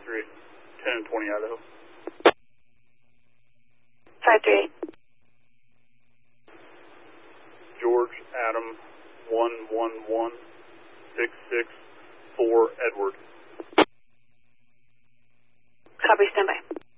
Street, 10 and 20 Idaho. 538. George Adam 111664 Edward. Copy, standby.